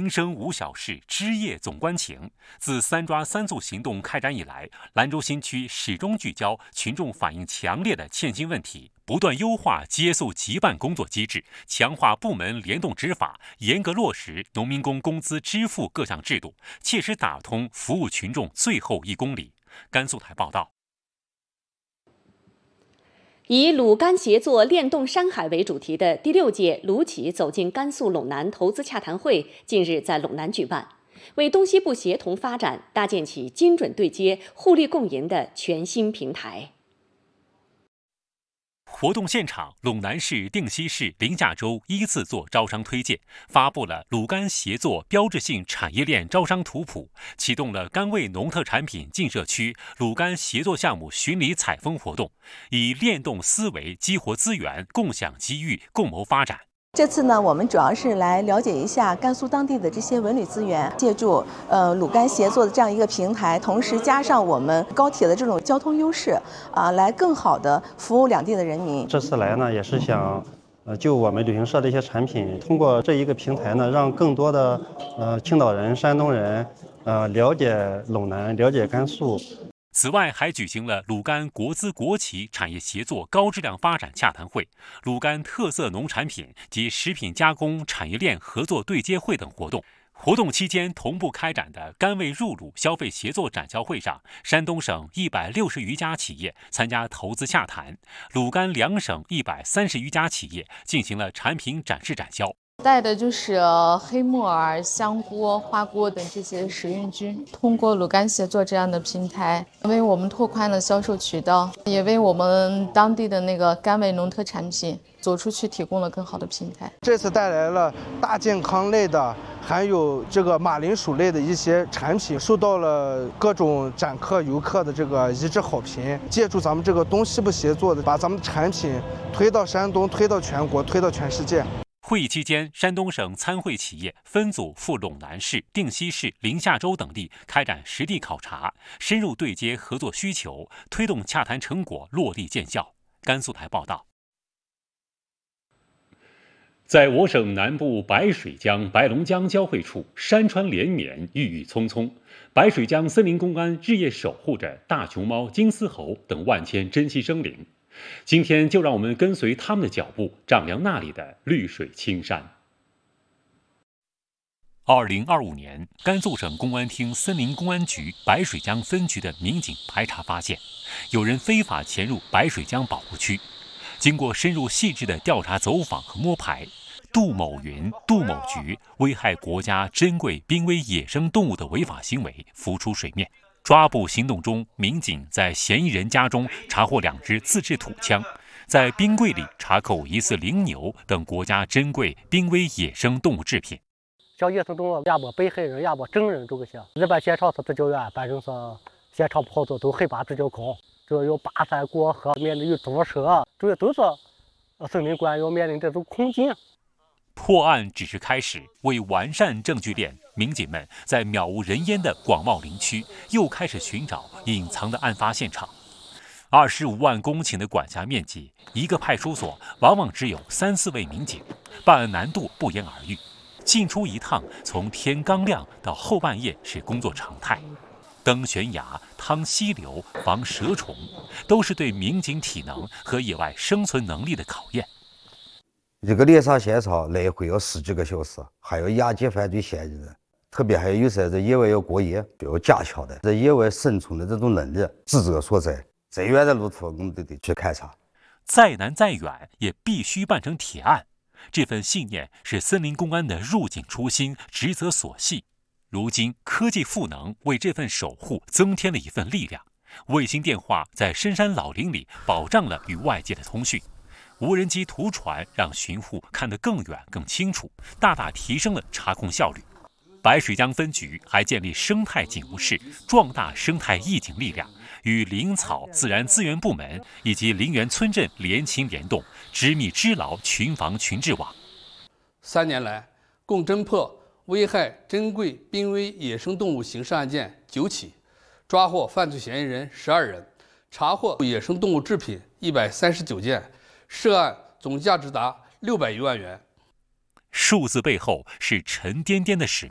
民生无小事，枝叶总关情。自3抓3促行动开展以来，兰州新区始终聚焦群众反映强烈的欠薪问题，不断优化接诉急办工作机制，强化部门联动执法，严格落实农民工工资支付各项制度，切实打通服务群众最后1公里。甘肃台报道。 以鲁甘协作联动山海为主题的第6届鲁企走进甘肃陇南投资洽谈会近日在陇南举办，为东西部协同发展搭建起精准对接、互利共赢的全新平台。 活动现场，陇南市、定西市、临夏州依次做招商推介，发布了鲁甘协作标志性产业链招商图谱，启动了甘味农特产品进社区鲁甘协作项目巡礼采风活动，以联动思维激活资源，共享机遇，共谋发展。 这次呢，我们主要是来了解一下甘肃当地的这些文旅资源，借助鲁甘协作的这样一个平台，同时加上我们高铁的这种交通优势，来更好的服务两地的人民。 这次来呢，也是想就我们旅行社的一些产品，通过这一个平台呢，让更多的青岛人、山东人了解陇南，了解甘肃。 此外，还举行了鲁甘国资国企产业协作高质量发展洽谈会、鲁甘特色农产品及食品加工产业链合作对接会等活动。活动期间同步开展的甘味入鲁消费协作展销会上，山东省160余家企业参加投资洽谈，鲁甘2省130余家企业进行了产品展示展销。 带的就是黑木耳、香菇、花菇等这些食用菌，通过鲁甘协作这样的平台，为我们拓宽了销售渠道，也为我们当地的那个甘味农特产品走出去提供了更好的平台。 这次带来了大健康类的，还有这个马铃薯类的一些产品，受到了各种展客、游客的这个一致好评。借助咱们这个东西部协作的，把咱们的产品推到山东，推到全国，推到全世界。 会议期间，山东省参会企业分组赴陇南市、定西市、临夏州等地开展实地考察，深入对接合作需求，推动洽谈成果落地见效。甘肃台报道。在我省南部白水江、白龙江交汇处，山川连绵，郁郁葱葱。白水江森林公安日夜守护着大熊猫、金丝猴等万千珍稀生灵。今天就让我们跟随他们的脚步，丈量那里的绿水青山。2025年，甘肃省公安厅森林公安局白水江分局的民警排查发现，有人非法潜入白水江保护区。经过深入细致的调查走访和摸排，杜某云、杜某局危害国家珍贵濒危野生动物的违法行为浮出水面。抓捕行动中，民警在嫌疑人家中查获2支自制土枪，在冰柜里查扣疑似羚牛等国家珍贵濒危野生动物制品。 像野生动物，也没被害人，也没证人这个些。日本现场是比较远，反正是现场跑走都海拔比较高，这有爬山过河，面临有捉蛇，这些都是森林官要面临这种困境。 破案只是开始，为完善证据链，民警们在渺无人烟的广袤林区又开始寻找隐藏的案发现场。25万公顷的管辖面积，一个派出所往往只有3、4位民警，办案难度不言而喻。进出一趟，从天刚亮到后半夜是工作常态。登悬崖、趟溪流、防蛇虫，都是对民警体能和野外生存能力的考验。 一个猎杀现场来回要10几个小时，还要押解犯罪嫌疑人，特别还有些在野外要过夜，要加强的在野外生存的这种能力。职责所在，再远的路途我们都得去勘察， 再难再远也必须办成铁案。这份信念是森林公安的入警初心，职责所系。如今科技赋能为这份守护增添了一份力量。卫星电话在深山老林里保障了与外界的通讯，无人机图传让巡护看得更远更清楚，大大提升了查控效率。白水江分局还建立生态警务室，壮大生态义警力量，与林草自然资源部门以及林园村镇联勤联动，织密织牢群防群治网。 3年来，共侦破危害珍贵濒危野生动物刑事案件9起，抓获犯罪嫌疑人12人，查获野生动物制品139件，涉案总价值达600余万元。 数字背后是沉甸甸的使命。